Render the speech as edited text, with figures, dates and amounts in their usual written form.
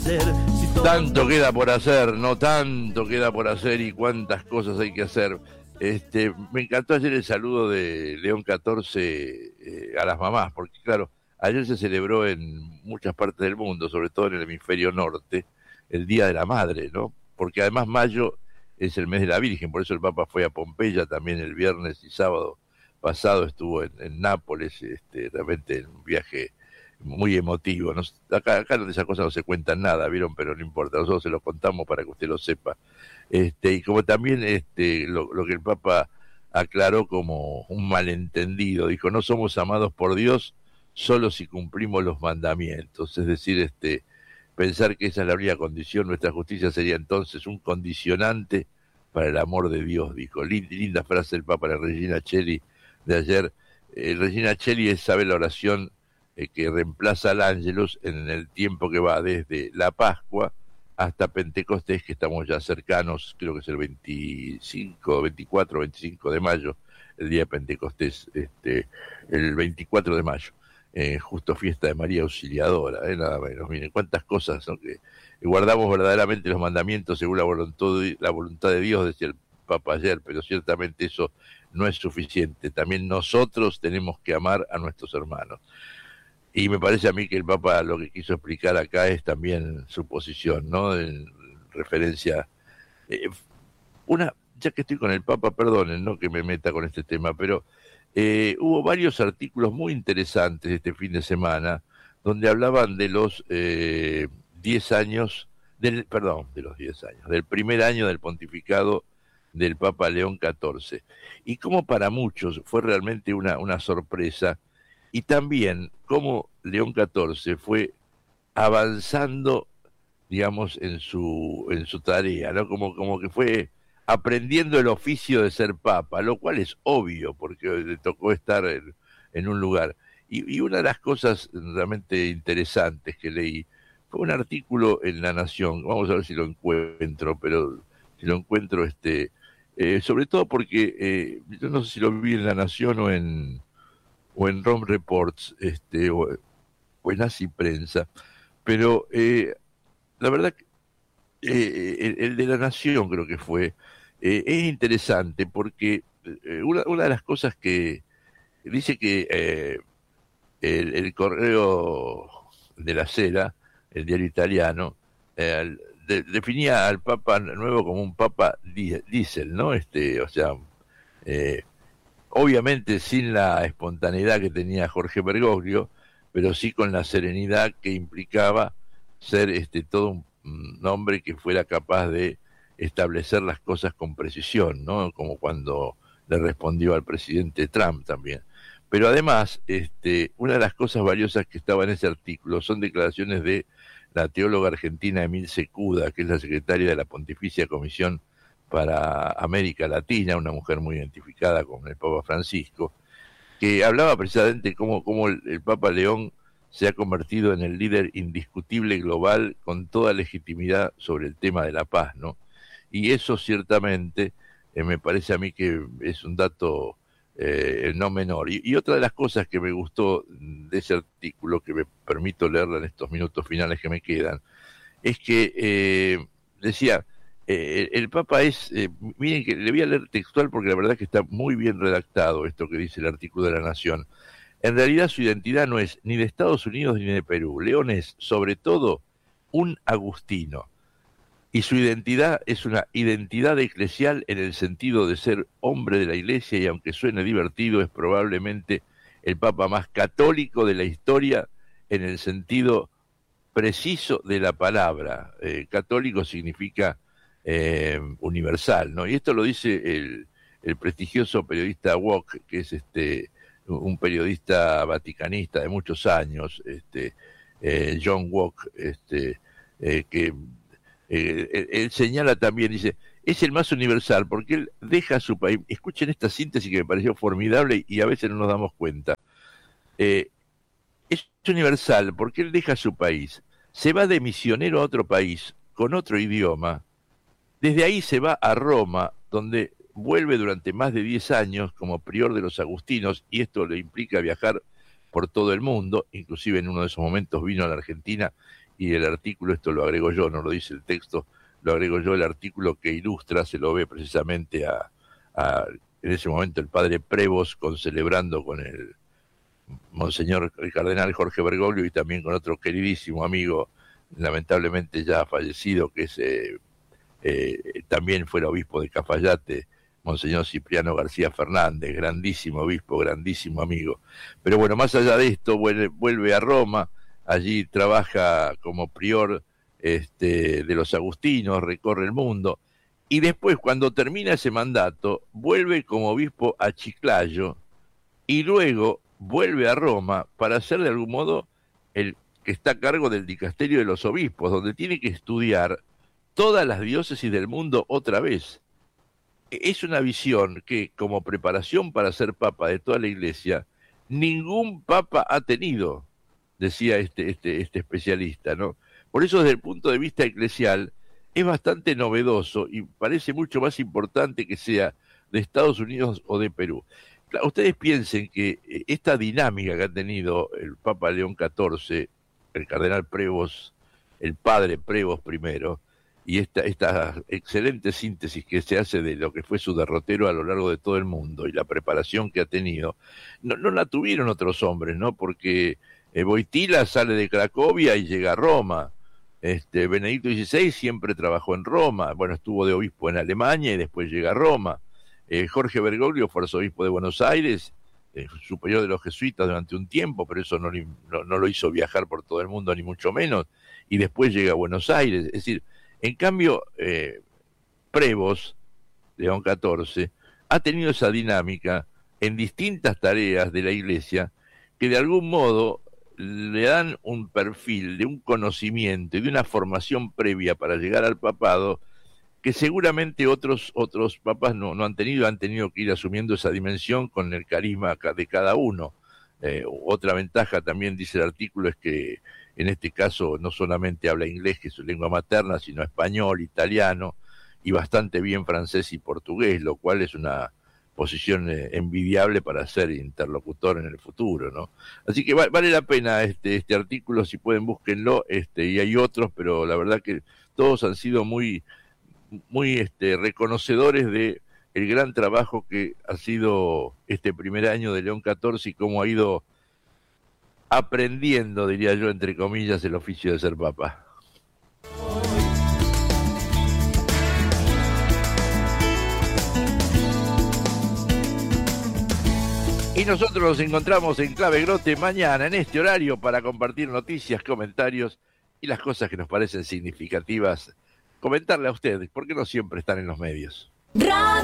hacer. Si Tanto queda por hacer, no tanto queda por hacer y cuántas cosas hay que hacer. Me encantó ayer el saludo de León 14 a las mamás, porque claro, ayer se celebró en muchas partes del mundo, sobre todo en el hemisferio norte, el Día de la Madre, ¿no? Porque además mayo es el mes de la Virgen, por eso el Papa fue a Pompeya también el viernes y sábado pasado estuvo en Nápoles, realmente en un viaje muy emotivo. Acá de esas cosas no se cuentan nada, ¿vieron? Pero no importa, nosotros se lo contamos para que usted lo sepa. Y como también lo que el Papa aclaró como un malentendido, dijo, no somos amados por Dios solo si cumplimos los mandamientos, es decir, pensar que esa es la única condición, nuestra justicia sería entonces un condicionante para el amor de Dios, dijo. Linda frase del Papa, la Regina Celli de ayer. Regina Celli sabe la oración que reemplaza al Ángelus en el tiempo que va desde la Pascua hasta Pentecostés, que estamos ya cercanos, creo que es el 25, 24, 25 de mayo, el día de Pentecostés, el 24 de mayo, justo fiesta de María Auxiliadora, nada menos. Miren, cuántas cosas, ¿no? Que guardamos verdaderamente los mandamientos según la voluntad de Dios, decía el Papa ayer, pero ciertamente eso no es suficiente. También nosotros tenemos que amar a nuestros hermanos. Y me parece a mí que el Papa lo que quiso explicar acá es también su posición, ¿no? En referencia... ya que estoy con el Papa, perdonen, no que me meta con este tema, pero hubo varios artículos muy interesantes este fin de semana donde hablaban de los 10 años, de los 10 años, del primer año del pontificado del Papa León XIV. Y como para muchos fue realmente una sorpresa, y también cómo León XIV fue avanzando, digamos, en su tarea, ¿no? Como que fue aprendiendo el oficio de ser papa, lo cual es obvio, porque le tocó estar en un lugar. Y una de las cosas realmente interesantes que leí fue un artículo en La Nación, vamos a ver si lo encuentro, pero si lo encuentro, sobre todo porque yo no sé si lo vi en La Nación o en Rome Reports, o en Así Prensa, pero la verdad que el de La Nación creo que fue, es interesante porque una de las cosas que dice que el correo de la Sera, el diario italiano, definía al Papa nuevo como un Papa diésel, ¿no? O sea, eh, obviamente sin la espontaneidad que tenía Jorge Bergoglio, pero sí con la serenidad que implicaba ser todo un hombre que fuera capaz de establecer las cosas con precisión, ¿no? Como cuando le respondió al presidente Trump también. Pero además, una de las cosas valiosas que estaba en ese artículo son declaraciones de la teóloga argentina Emil Secuda, que es la secretaria de la Pontificia Comisión para América Latina, una mujer muy identificada con el Papa Francisco, que hablaba precisamente de cómo el Papa León se ha convertido en el líder indiscutible global con toda legitimidad sobre el tema de la paz, ¿no? Y eso ciertamente me parece a mí que es un dato no menor. Y otra de las cosas que me gustó de ese artículo, que me permito leerla en estos minutos finales que me quedan, es que decía, el Papa es, miren que le voy a leer textual porque la verdad que está muy bien redactado esto que dice el artículo de La Nación. En realidad su identidad no es ni de Estados Unidos ni de Perú. León es, sobre todo, un agustino. Y su identidad es una identidad eclesial en el sentido de ser hombre de la Iglesia, y aunque suene divertido, es probablemente el Papa más católico de la historia en el sentido preciso de la palabra. Católico significa universal, ¿no? Y esto lo dice el prestigioso periodista Wok, que es un periodista vaticanista de muchos años, John Wok, que él señala también, dice, es el más universal porque él deja su país. Escuchen esta síntesis que me pareció formidable y a veces no nos damos cuenta. Es universal porque él deja su país, se va de misionero a otro país con otro idioma, desde ahí se va a Roma, donde vuelve durante más de 10 años como prior de los agustinos, y esto le implica viajar por todo el mundo, inclusive en uno de esos momentos vino a la Argentina y el artículo, esto lo agrego yo, no lo dice el texto, lo agrego yo, el artículo que ilustra, se lo ve precisamente en ese momento el padre Prevost celebrando con el monseñor el cardenal Jorge Bergoglio y también con otro queridísimo amigo, lamentablemente ya fallecido, que es también fue el obispo de Cafayate, monseñor Cipriano García Fernández, grandísimo obispo, grandísimo amigo. Pero bueno, más allá de esto, vuelve a Roma, allí trabaja como prior de los agustinos, recorre el mundo, y después, cuando termina ese mandato, vuelve como obispo a Chiclayo, y luego vuelve a Roma para ser de algún modo el que está a cargo del dicasterio de los obispos, donde tiene que estudiar todas las diócesis del mundo otra vez. Es una visión que, como preparación para ser papa de toda la Iglesia, ningún papa ha tenido, decía este especialista, ¿no? Por eso, desde el punto de vista eclesial, es bastante novedoso y parece mucho más importante que sea de Estados Unidos o de Perú. Ustedes piensen que esta dinámica que ha tenido el Papa León XIV, el cardenal Prevost, el padre Prevost primero, y esta excelente síntesis que se hace de lo que fue su derrotero a lo largo de todo el mundo y la preparación que ha tenido, no la tuvieron otros hombres, ¿no? Porque Wojtyla sale de Cracovia y llega a Roma. Benedicto XVI siempre trabajó en Roma, bueno, estuvo de obispo en Alemania y después llega a Roma. Jorge Bergoglio fue arzobispo de Buenos Aires, superior de los jesuitas durante un tiempo, pero eso no lo hizo viajar por todo el mundo, ni mucho menos, y después llega a Buenos Aires. Es decir, en cambio, Prevost, León XIV, ha tenido esa dinámica en distintas tareas de la Iglesia que de algún modo le dan un perfil de un conocimiento y de una formación previa para llegar al papado que seguramente otros papas no han tenido que ir asumiendo esa dimensión con el carisma de cada uno. Otra ventaja también, dice el artículo, es que en este caso no solamente habla inglés, que es su lengua materna, sino español, italiano y bastante bien francés y portugués, lo cual es una posición envidiable para ser interlocutor en el futuro, ¿no? Así que vale la pena este artículo, si pueden búsquenlo, y hay otros, pero la verdad que todos han sido muy reconocedores de el gran trabajo que ha sido este primer año de León XIV y cómo ha ido aprendiendo, diría yo, entre comillas, el oficio de ser papa. Y nosotros nos encontramos en Clave Grote mañana en este horario para compartir noticias, comentarios y las cosas que nos parecen significativas. Comentarle a ustedes, porque no siempre están en los medios.